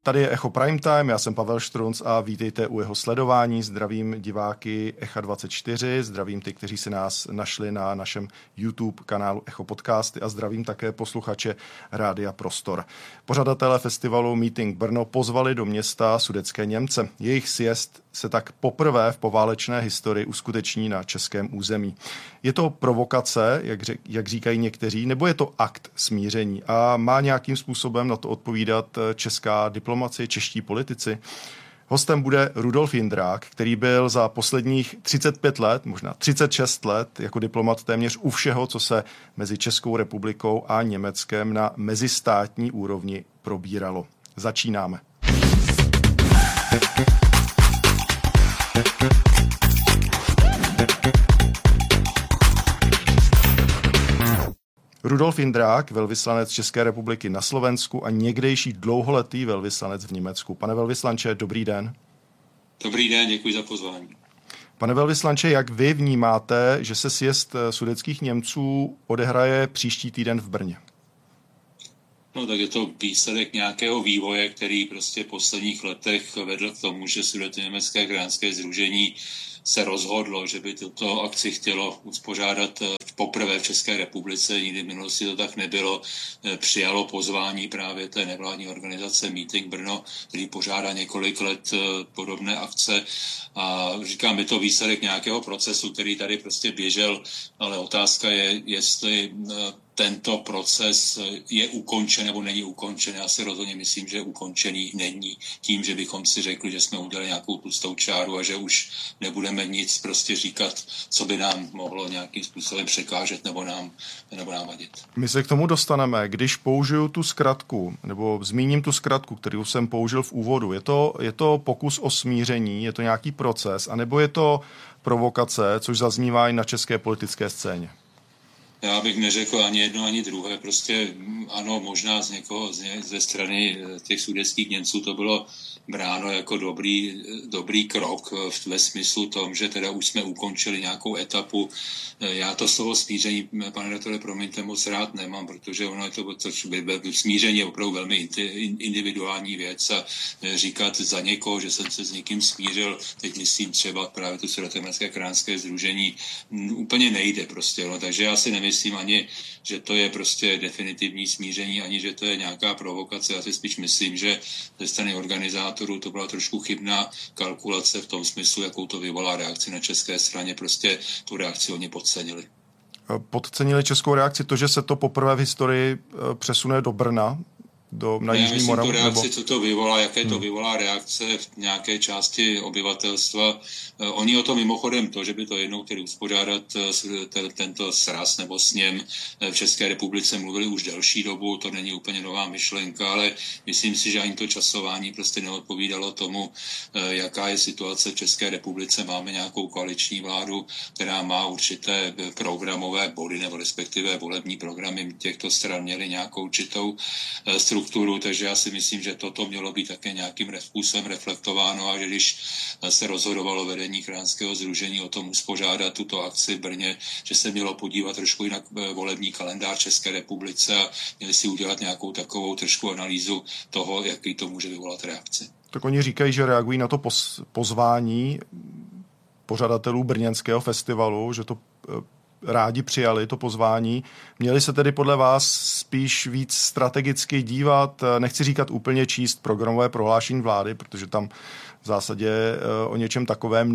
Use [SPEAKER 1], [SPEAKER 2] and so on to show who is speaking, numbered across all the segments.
[SPEAKER 1] Tady je Echo Prime Time, já jsem Pavel Štrunc a vítejte u jeho sledování. Zdravím diváky Echa 24, zdravím ty, kteří si nás našli na našem YouTube kanálu Echo Podcasty a zdravím také posluchače Rádia Prostor. Pořadatelé festivalu Meeting Brno pozvali do města sudetské Němce. Jejich sjezd se tak poprvé v poválečné historii uskuteční na českém území. Je to provokace, jak říkají někteří, nebo je to akt smíření a má nějakým způsobem na to odpovídat česká diplomacie, čeští politici? Hostem bude Rudolf Jindrák, který byl za posledních 35 let, možná 36 let, jako diplomat téměř u všeho, co se mezi Českou republikou a Německem na mezistátní úrovni probíralo. Začínáme. Rudolf Jindrák, velvyslanec České republiky na Slovensku a někdejší dlouholetý velvyslanec v Německu. Pane velvyslanče, dobrý den.
[SPEAKER 2] Dobrý den, děkuji za pozvání.
[SPEAKER 1] Pane velvyslanče, jak vy vnímáte, že se sjezd sudetských Němců odehraje příští týden v Brně?
[SPEAKER 2] No tak je to výsledek nějakého vývoje, který prostě v posledních letech vedl k tomu, že Sudetoněmecké krajanské sdružení se rozhodlo, že by tuto akci chtělo uspořádat poprvé v České republice, nikdy v minulosti to tak nebylo, přijalo pozvání právě té nevládní organizace Meeting Brno, který pořádá několik let podobné akce a říkám, je to výsledek nějakého procesu, který tady prostě běžel, ale otázka je, jestli tento proces je ukončen nebo není ukončen. Já si rozhodně myslím, že ukončený není tím, že bychom si řekli, že jsme udělali nějakou tlustou čáru a že už nebudeme nic prostě říkat, co by nám mohlo nějakým způsobem překážet nebo nám vadit.
[SPEAKER 1] My se k tomu dostaneme. Když použiju tu zkratku, nebo zmíním tu zkratku, kterou jsem použil v úvodu, je to pokus o smíření, je to nějaký proces, anebo je to provokace, což zaznívá i na české politické scéně?
[SPEAKER 2] Já bych neřekl ani jedno, ani druhé. Prostě ano, možná ze strany těch sudetských Němců to bylo bráno jako dobrý krok ve smyslu tom, že teda už jsme ukončili nějakou etapu. Já to slovo smíření, pane redaktore, promiňte, moc rád nemám, protože ono je to smíření je opravdu velmi individuální věc a říkat za někoho, že jsem se s někým smířil, teď myslím třeba právě to Sudetoněmecké krajanské sdružení, úplně nejde prostě. No. Takže já si nemyslím ani, že to je prostě definitivní smíření, ani že to je nějaká provokace. Já si spíš myslím, že ze strany organizátorů to byla trošku chybná kalkulace v tom smyslu, jakou to vyvolá reakci na české straně. Prostě tu reakci oni podcenili.
[SPEAKER 1] Podcenili českou reakci to, že se to poprvé v historii přesune do Brna? Na Jižní Moravu?
[SPEAKER 2] Já myslím tu reakci, co to vyvolá, jaké to vyvolá reakce v nějaké části obyvatelstva. Oni o to mimochodem to, že by to jednou chtěli uspořádat tento sraz nebo sněm v České republice mluvili už delší dobu, to není úplně nová myšlenka, ale myslím si, že ani to časování prostě neodpovídalo tomu, jaká je situace v České republice. Máme nějakou koaliční vládu, která má určité programové body nebo respektive volební programy těchto stran měly nějakou určitou strukturu, takže já si myslím, že toto mělo být také nějakým způsobem reflektováno a že když se rozhodovalo vedení krajanského sdružení o tom uspořádat tuto akci v Brně, že se mělo podívat trošku jinak volební kalendář České republice a měli si udělat nějakou takovou trošku analýzu toho, jaký to může vyvolat reakci.
[SPEAKER 1] Tak oni říkají, že reagují na to pozvání pořadatelů brněnského festivalu, že to rádi přijali, to pozvání. Měli se tedy podle vás spíš víc strategicky dívat, nechci říkat úplně číst programové prohlášení vlády, protože tam v zásadě o něčem takovém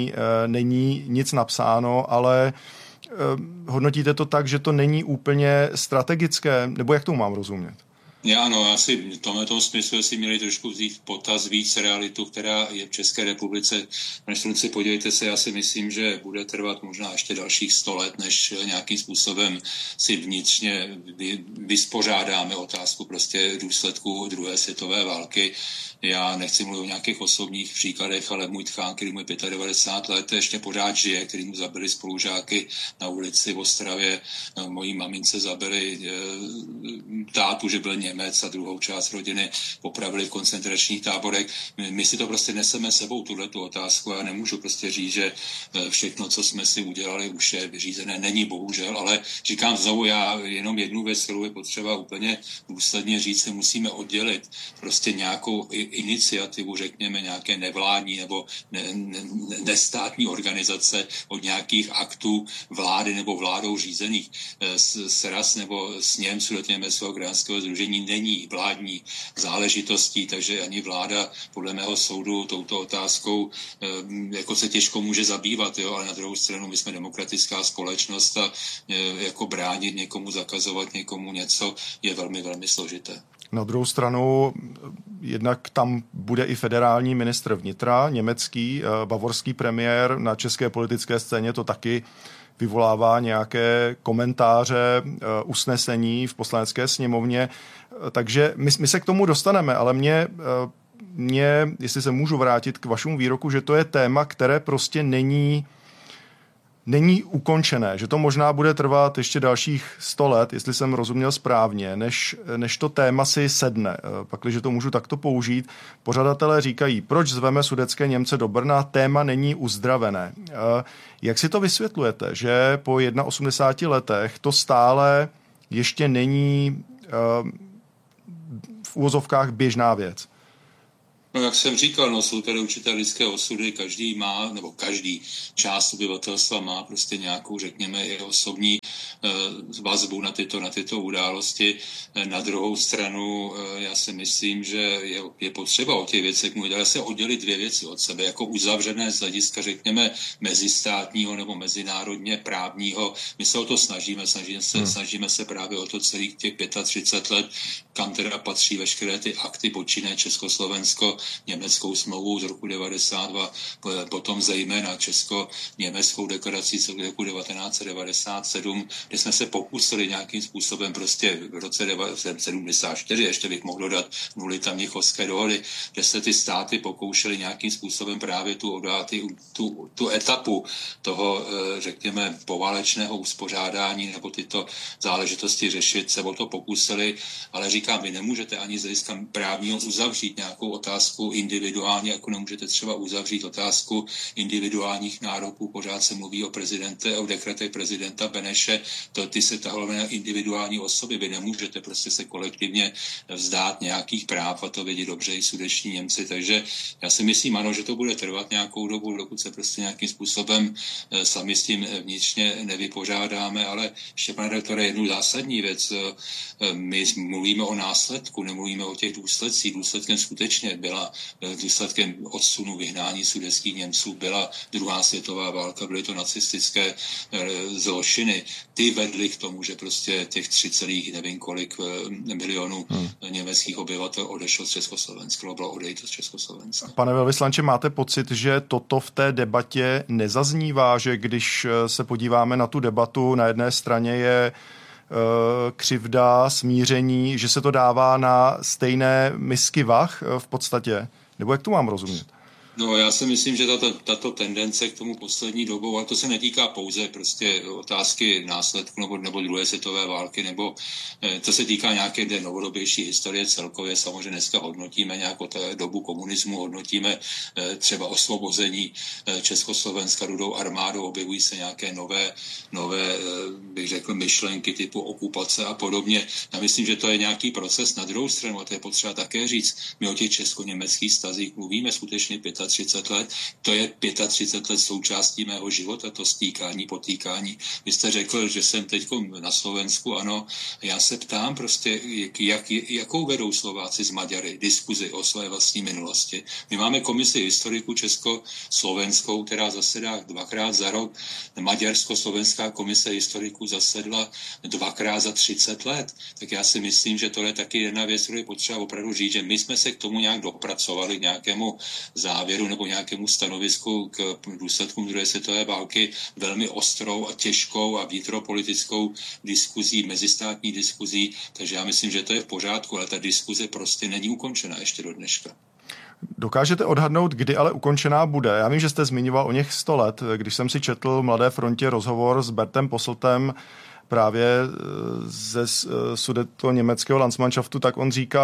[SPEAKER 1] není nic napsáno, ale hodnotíte to tak, že to není úplně strategické, nebo jak to mám rozumět?
[SPEAKER 2] Já si v tomto smyslu si měli trošku vzít v potaz víc realitu, která je v České republice. Než podívejte se, já si myslím, že bude trvat možná ještě dalších 100 let, než nějakým způsobem si vnitřně vyspořádáme otázku prostě důsledků druhé světové války. Já nechci mluvit o nějakých osobních příkladech, ale můj tchán, který mu 95 let, ještě pořád žije, který mu zabili spolužáky na ulici v Ostravě. Mojí mamince zabili tátu, že byl Němec a druhou část rodiny popravili v koncentračních táborech. My si to prostě neseme sebou, tuhletu otázku. Já nemůžu prostě říct, že všechno, co jsme si udělali, už je vyřízené. Není bohužel, ale říkám znovu, já jenom jednu věc, kterou je potřeba úplně důsledně říct, si musíme oddělit prostě nějakou iniciativu, řekněme, nějaké nevládní nebo nestátní organizace od nějakých aktů vlády nebo vládou řízených. SRAS nebo sněm Sudetoněmeckého krajanského sdružení není vládní záležitostí, takže ani vláda podle mého soudu touto otázkou jako se těžko může zabývat, jo? Ale na druhou stranu my jsme demokratická společnost a jako bránit někomu, zakazovat někomu něco je velmi, velmi složité.
[SPEAKER 1] Na druhou stranu, jednak tam bude i federální ministr vnitra, německý, bavorský premiér, na české politické scéně to taky vyvolává nějaké komentáře, usnesení v poslanecké sněmovně, takže my se k tomu dostaneme, ale mě, jestli se můžu vrátit k vašemu výroku, že to je téma, které prostě není ukončené, že to možná bude trvat ještě dalších 100 let, jestli jsem rozuměl správně, než to téma si sedne. Pakliže to můžu takto použít. Pořadatelé říkají, proč zveme sudetské Němce do Brna, téma není uzdravené. Jak si to vysvětlujete, že po 81 letech to stále ještě není v úvozovkách běžná věc?
[SPEAKER 2] No, jak jsem říkal, jsou tady určité lidské osudy, každý část obyvatelstva má prostě nějakou, řekněme, i osobní vazbu na tyto události. Na druhou stranu já si myslím, že je potřeba o těch věcech mluvit, ale se oddělit dvě věci od sebe, jako uzavřené z hlediska, řekněme, mezistátního nebo mezinárodně právního. My se o to snažíme se právě o to celých těch 35 let, kam teda patří veškeré ty akty počínaje Československo, německou smlouvou z roku 92, potom zejména česko-německou deklarací z roku 1997, kde jsme se pokusili nějakým způsobem prostě v roce 1974, ještě bych mohl dodat kvůli tam Mnichovské dohody, kde se ty státy pokoušely nějakým způsobem právě tu etapu toho, řekněme, poválečného uspořádání nebo tyto záležitosti řešit, se o to pokusili, ale říkám, vy nemůžete ani z hlediska právního uzavřít nějakou otázku individuálně, jako nemůžete třeba uzavřít otázku individuálních nároků. Pořád se mluví o dekretech prezidenta Beneše, ty se tahové na individuální osoby. Vy nemůžete prostě se kolektivně vzdát nějakých práv a to vědí dobře i sudeční Němci. Takže já si myslím, ano, že to bude trvat nějakou dobu, dokud se prostě nějakým způsobem sami s tím vnitřně nevypořádáme, ale ještě, pane redaktore, jednu zásadní věc. My mluvíme o následku, nemluvíme o těch důsledcích. Důsledkem skutečně důsledkem odsunu vyhnání sudetských Němců byla druhá světová válka, byly to nacistické zločiny. Ty vedly k tomu, že prostě těch 3, nevím kolik milionů německých obyvatel odešlo z Československa, bylo odejít z Československa.
[SPEAKER 1] Pane velvyslanče, máte pocit, že toto v té debatě nezaznívá, že když se podíváme na tu debatu, na jedné straně je křivda, smíření, že se to dává na stejné misky vah v podstatě? Nebo jak to mám rozumět?
[SPEAKER 2] No, já si myslím, že tato tendence k tomu poslední dobou, ale to se netýká pouze prostě otázky následku nebo druhé světové války, nebo to se týká nějaké novodobější historie celkově. Samozřejmě dneska hodnotíme nějakou dobu komunismu, hodnotíme třeba osvobození Československa Rudou armádou, objevují se nějaké nové, bych řekl, myšlenky typu okupace a podobně. Já myslím, že to je nějaký proces. Na druhou stranu, a to je potřeba také říct, my o těch česko-německých vztazích mluvíme skutečně 35 let, to je 35 let součástí mého života, to stýkání, potýkání. Vy jste řekl, že jsem teď na Slovensku, ano, já se ptám prostě, jakou vedou Slováci s Maďary diskuzi o své vlastní minulosti. My máme komisi historiků československou, která zasedá 2krát za rok. Maďarsko-slovenská komise historiků zasedla 2krát za 30 let. Tak já si myslím, že to je taky jedna věc, kterou je potřeba opravdu říct, že my jsme se k tomu nějak dopracovali, k nějakému závěru nebo nějakému stanovisku k důsledkům druhé světové války velmi ostrou a těžkou a vnitropolitickou diskuzí, mezistátní diskuzí, takže já myslím, že to je v pořádku, ale ta diskuze prostě není ukončena ještě do dneška.
[SPEAKER 1] Dokážete odhadnout, kdy ale ukončená bude? Já vím, že jste zmiňoval o něch 100 let, když jsem si četl v Mladé frontě rozhovor s Bertem Posseltem, právě ze sudetoněmeckého Landsmannschaftu, tak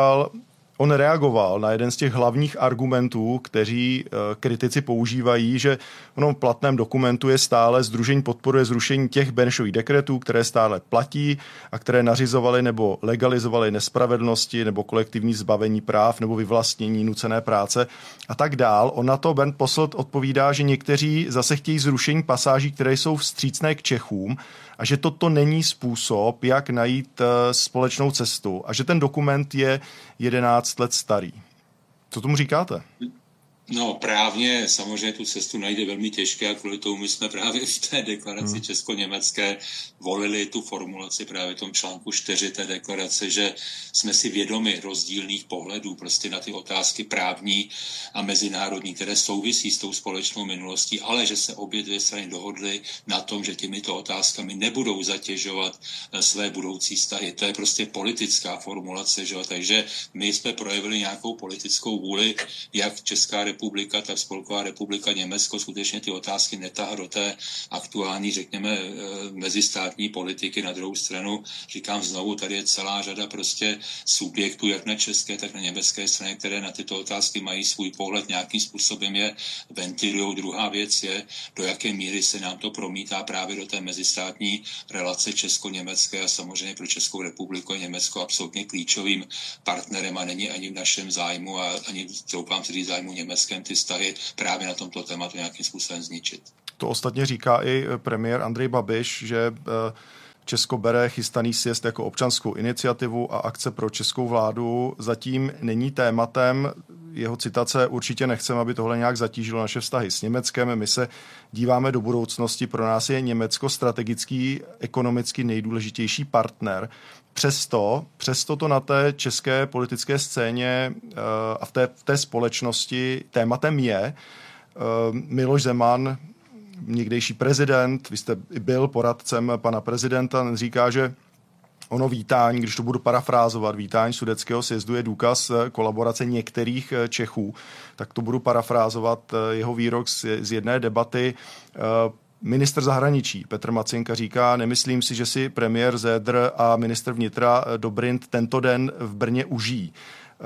[SPEAKER 1] on reagoval na jeden z těch hlavních argumentů, kteří kritici používají, že v platném dokumentu je stále sdružení podporuje zrušení těch Benešových dekretů, které stále platí a které nařizovaly nebo legalizovaly nespravedlnosti nebo kolektivní zbavení práv nebo vyvlastnění, nucené práce a tak dál. On na to Bernd Posselt odpovídá, že někteří zase chtějí zrušení pasáží, které jsou vstřícné k Čechům a že toto není způsob, jak najít společnou cestu a že ten dokument je 11 let starý. Co tomu říkáte?
[SPEAKER 2] No právně samozřejmě tu cestu najde velmi těžké a kvůli tomu my jsme právě v té deklaraci česko-německé volili tu formulaci právě v tom článku 4 té deklarace, že jsme si vědomi rozdílných pohledů prostě na ty otázky právní a mezinárodní, které souvisí s tou společnou minulostí, ale že se obě dvě strany dohodly na tom, že těmito otázkami nebudou zatěžovat své budoucí vztahy. To je prostě politická formulace, že? Takže my jsme projevili nějakou politickou vůli, jak Česká republika, tak Spolková republika Německo skutečně ty otázky netáhá do té aktuální, řekněme, mezistátní politiky. Na druhou stranu, říkám znovu, tady je celá řada prostě subjektů, jak na české, tak na německé straně, které na tyto otázky mají svůj pohled, nějakým způsobem je ventilujou. Druhá věc je, do jaké míry se nám to promítá právě do té mezistátní relace česko-německé a samozřejmě pro Českou republiku je Německo absolutně klíčovým partnerem a není ani v našem zájmu a ani doufám si zájmu německém ty vztahy právě na tomto tématu nějakým způsobem zničit.
[SPEAKER 1] To ostatně říká i premiér Andrej Babiš, že Česko bere chystaný sjezd jako občanskou iniciativu a akce pro českou vládu zatím není tématem. Jeho citace: určitě nechceme, aby tohle nějak zatížilo naše vztahy s Německem. My se díváme do budoucnosti. Pro nás je Německo strategický, ekonomicky nejdůležitější partner. Přesto to na té české politické scéně a v té společnosti tématem je. Miloš Zeman, někdejší prezident, vy jste byl poradcem pana prezidenta, říká, že ono vítání, když to budu parafrázovat, vítání sudetského sjezdu je důkaz kolaborace některých Čechů, tak to budu parafrázovat jeho výrok z jedné debaty. Ministr zahraničí Petr Macinka říká: nemyslím si, že si premiér Zedr a ministr vnitra Dobrindt tento den v Brně užijí.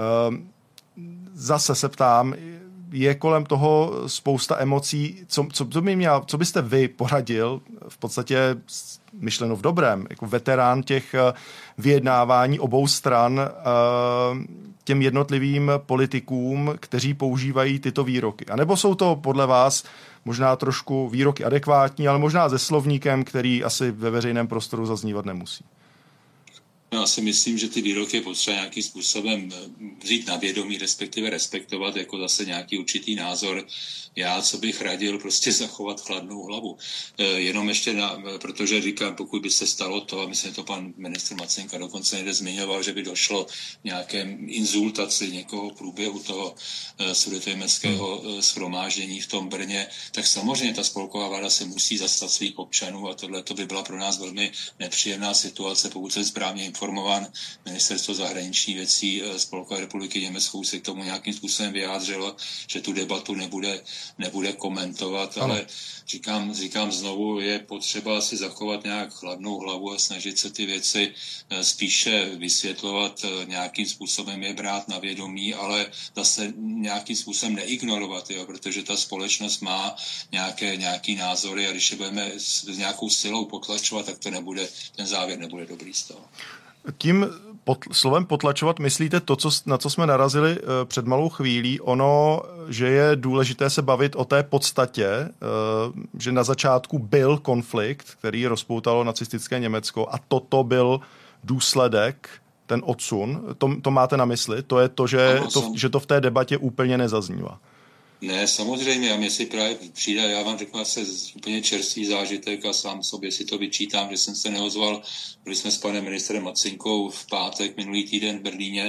[SPEAKER 1] Zase se ptám, je kolem toho spousta emocí. Co byste vy poradil, v podstatě myšleno v dobrém, jako veterán těch vyjednávání obou stran, těm jednotlivým politikům, kteří používají tyto výroky? A nebo jsou to podle vás možná trošku výroky adekvátní, ale možná se slovníkem, který asi ve veřejném prostoru zaznívat nemusí?
[SPEAKER 2] Já si myslím, že ty výroky je potřeba nějakým způsobem vzít na vědomí, respektive respektovat jako zase nějaký určitý názor. Já, co bych radil, prostě zachovat chladnou hlavu. Jenom ještě, protože říkám, pokud by se stalo to, a myslím, že to pan ministr Macinka dokonce někde zmiňoval, že by došlo nějaké inzultaci někoho v průběhu toho sudetoněmeckého shromáždění v tom Brně, tak samozřejmě ta spolková vláda se musí zastat svých občanů a tohle by byla pro nás velmi nepříjemná situace, pokud se správně informován. Ministerstvo zahraničních věcí Spolkové republiky Německo se k tomu nějakým způsobem vyjádřilo, že tu debatu nebude komentovat, ale říkám znovu, je potřeba si zachovat nějak chladnou hlavu a snažit se ty věci spíše vysvětlovat, nějakým způsobem je brát na vědomí, ale zase nějakým způsobem neignorovat, jo, protože ta společnost má nějaký názory a když je budeme s nějakou silou potlačovat, tak ten závěr nebude dobrý z toho.
[SPEAKER 1] Tím slovem potlačovat myslíte to, na co jsme narazili před malou chvílí, že je důležité se bavit o té podstatě, že na začátku byl konflikt, který rozpoutalo nacistické Německo a toto byl důsledek, ten odsun. To máte na mysli? To je to, že to v té debatě úplně nezaznívá.
[SPEAKER 2] Ne, samozřejmě, a mně si právě přijde, já vám řeknu asi úplně čerstvý zážitek a sám sobě si to vyčítám, že jsem se neozval. Byli jsme s panem ministrem Macinkou v pátek minulý týden v Berlíně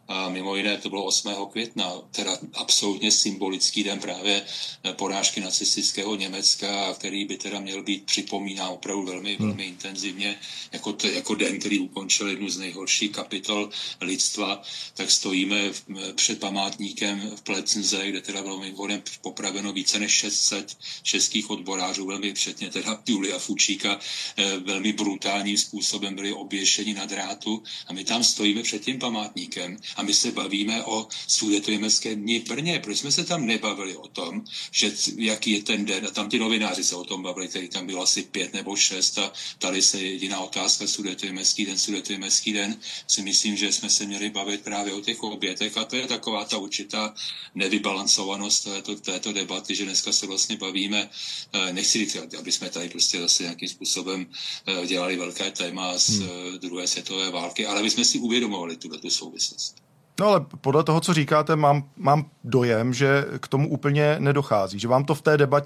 [SPEAKER 2] A mimo jiné to bylo 8. května, teda absolutně symbolický den právě porážky nacistického Německa, který by teda měl být připomínán opravdu velmi, velmi intenzivně jako den, který ukončil jednu z nejhorších kapitol lidstva. Tak stojíme před památníkem v Plecenze, kde teda bylo mimochodem popraveno více než 600 českých odborářů, velmi předně teda Julia Fučíka, velmi brutálním způsobem byli oběšeni na drátu a my tam stojíme před tím památníkem a my se bavíme o sudetoněmeckém dni v Brně. Proč jsme se tam nebavili o tom, že jaký je ten den, a tam ti novináři se o tom bavili, který tam bylo asi 5 nebo 6 a tady se jediná otázka sudetoněmecký den. Si myslím, že jsme se měli bavit právě o těch obětech a to je taková ta určitá nevybalancovanost této debaty, že dneska se vlastně bavíme, nechci říct, aby jsme tady prostě zase nějakým způsobem dělali velké téma z druhé světové války, ale aby jsme si uvědomovali tu souvislost.
[SPEAKER 1] No ale podle toho, co říkáte, mám dojem, že k tomu úplně nedochází, že vám to v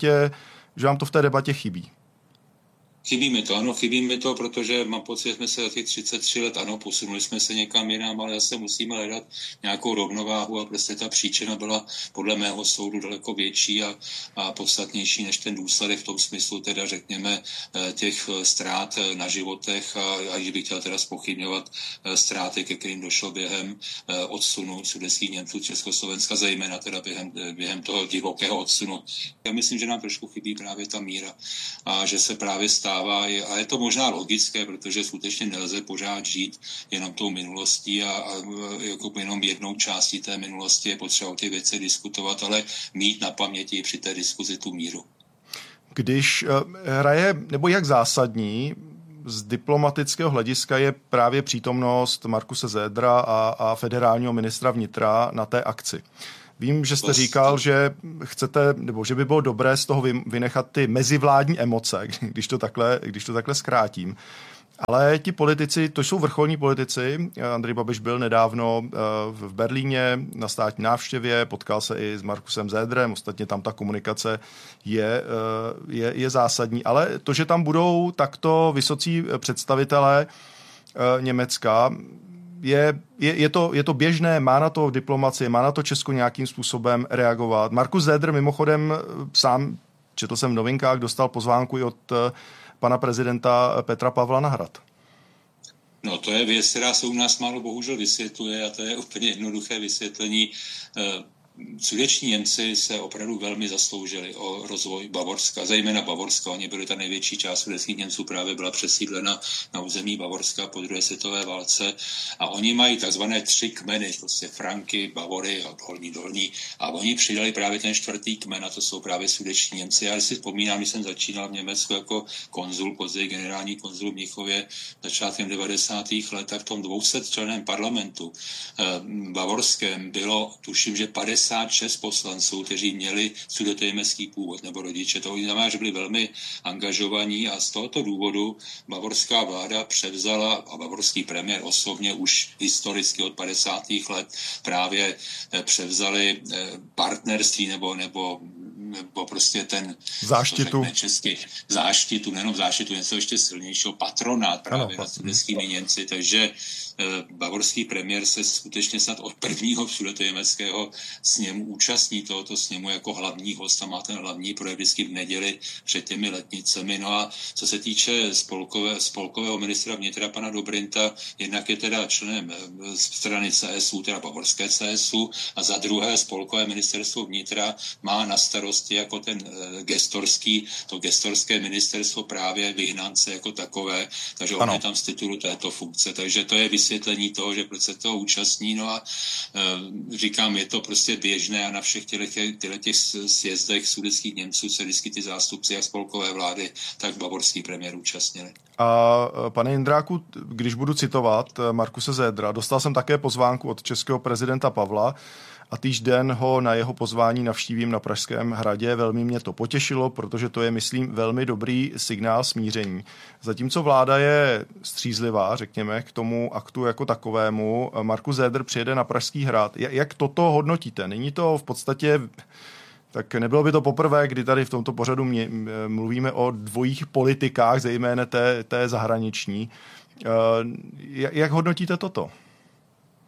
[SPEAKER 1] té debatě chybí.
[SPEAKER 2] Chybí mi to, protože mám pocit, že jsme se za těch 33 let, posunuli jsme se někam jinam, ale zase musíme hledat nějakou rovnováhu a prostě ta příčina byla podle mého soudu daleko větší a podstatnější než ten důsledek v tom smyslu, teda řekněme, těch ztrát na životech a když bych chtěl teda zpochybňovat ztráty, ke kterým došlo během odsunu sudetských Němců Československa, zejména teda během toho divokého odsunu. Já myslím, že nám trošku chybí právě ta míra a že se právě stává, a je to možná logické, protože skutečně nelze pořád žít jenom tou minulostí a jako jenom jednou částí té minulosti je potřeba o těch věcech diskutovat, ale mít na paměti při té diskuzi tu míru.
[SPEAKER 1] Když hraje, nebo jak zásadní z diplomatického hlediska je právě přítomnost Markuse Zedra a federálního ministra vnitra na té akci. Vím, že jste říkal, že chcete, nebo že by bylo dobré z toho vynechat ty mezivládní emoce, když to takhle zkrátím. Ale ti politici, to jsou vrcholní politici. Andrej Babiš byl nedávno v Berlíně na státní návštěvě, potkal se i s Markusem Zedrem, ostatně tam ta komunikace je zásadní. Ale to, že tam budou takto vysocí představitelé Německa, je to běžné, má na to diplomacie, má na to Česko nějakým způsobem reagovat. Markus Zedr mimochodem sám, četl jsem v novinkách, dostal pozvánku i od pana prezidenta Petra Pavla na Hrad.
[SPEAKER 2] No to je věc, která se u nás málo bohužel vysvětluje a to je úplně jednoduché vysvětlení. Sudeční Němci se opravdu velmi zasloužili o rozvoj Bavorska, zejména Bavorska. Oni byli ta největší část sudetských Němců, právě byla přesídlena na území Bavorska po druhé světové válce. A oni mají takzvané 3 kmeny, prostě Franky, Bavory a dolní. A oni přidali právě ten 4. kmen, a to jsou právě sudeční Němci. Já si vzpomínám, když jsem začínal v Německu jako konzul, později generální konzul v Mnichově začátkem 90. let, tak v tom 200členném parlamentu bavorském bylo, tuším, že 56 poslanců, kteří měli sudetoněmecký původ nebo rodiče. To znamená, že byli velmi angažovaní a z tohoto důvodu bavorská vláda převzala a bavorský premiér osobně už historicky od 50. let právě převzali partnerství nebo prostě ten záštitu, nejenom záštitu, něco ještě silnějšího, patronát právě nad sudetskými Němci, takže bavorský premiér se skutečně snad od prvního sudetoněmeckého sněmu účastní tohoto sněmu jako hlavní host a má ten hlavní projev vždycky v neděli před těmi letnicemi. No a co se týče spolkového ministra vnitra pana Dobrinta, jednak je teda členem strany CSU, teda bavorské CSU, a za druhé spolkové ministerstvo vnitra má na starosti jako ten gestorské ministerstvo právě vyhnance jako takové, takže on je tam z titulu této funkce, takže to je vysvětlení toho, že proč se toho účastní, no a říkám, je to prostě běžné a na všech těch sjezdech sudetských Němců se vždycky ty zástupci jak spolkové vlády, tak bavorský premiér účastnili.
[SPEAKER 1] A pane Jindráku, když budu citovat Markuse Zedra, dostal jsem také pozvánku od českého prezidenta Pavla a týž den ho na jeho pozvání navštívím na Pražském hradě. Velmi mě to potěšilo, protože to je, myslím, velmi dobrý signál smíření. Zatímco vláda je střízlivá, řekněme, k tomu aktu jako takovému, Markus Zedr přijede na Pražský hrad. Jak toto hodnotíte? Není to v podstatě... Tak nebylo by to poprvé, kdy tady v tomto pořadu mluvíme o dvojích politikách, zejména té zahraniční. Jak hodnotíte toto?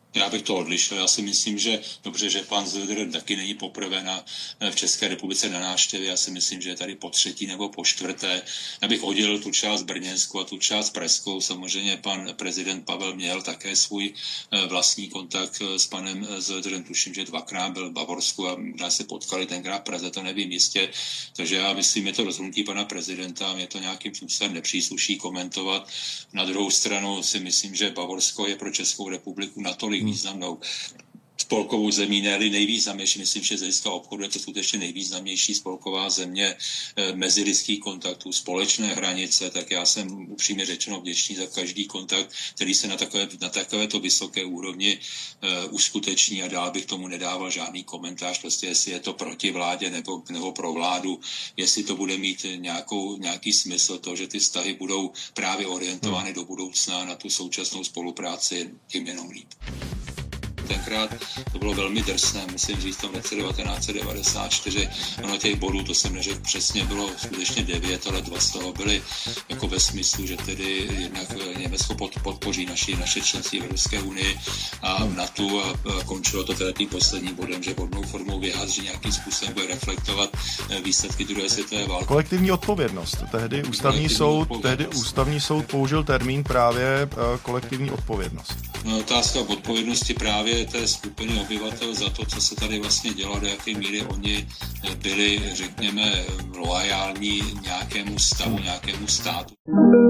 [SPEAKER 2] Já bych to odlišil. Já si myslím, že dobře, že pan Zöder taky není poprvé v České republice na návštěvě. Já si myslím, že je tady po třetí nebo po čtvrté. Já bych oddělil tu část brněnskou a tu část pražskou. Samozřejmě pan prezident Pavel měl také svůj vlastní kontakt s panem Zöderem. Tuším, že dvakrát byl v Bavorsku a možná se potkali tenkrát v Praze, to nevím jistě. Takže já myslím, je to rozhodnutí pana prezidenta a mě to nějakým způsobem nepřísluší komentovat. Na druhou stranu si myslím, že Bavorsko je pro Českou republiku natolik významnou spolkovou zemí, ne-li nejvýznamnější. Myslím, že z hlediska obchodu je to skutečně nejvýznamnější spolková země mezilidských kontaktů, společné hranice, tak já jsem upřímně řečeno vděčný za každý kontakt, který se na takovéto vysoké úrovni uskuteční a dál bych tomu nedával žádný komentář, prostě jestli je to proti vládě nebo pro vládu, jestli to bude mít nějaký smysl, to, že ty vztahy budou právě orientovány do budoucna na tu současnou spolupráci, tím jenom líp. Tenkrát to bylo velmi drsné, musím říct, v tom roce 1994. Ono těch bodů, to jsem neřekl přesně, bylo skutečně 9, ale 2 z toho byly jako ve smyslu, že tedy jednak Německo podpoří naše členství v Evropské unii a v NATO a končilo to tedy tím posledním bodem, že vodnou formou vyjádří nějakým způsobem bude reflektovat výsledky druhé světové války.
[SPEAKER 1] Kolektivní odpovědnost. Tehdy ústavní soud použil termín právě kolektivní odpovědnost.
[SPEAKER 2] No, otázka odpovědnosti právě té skupiny obyvatel za to, co se tady vlastně dělo, do jaké míry oni byli, řekněme, loajální nějakému stavu, nějakému státu.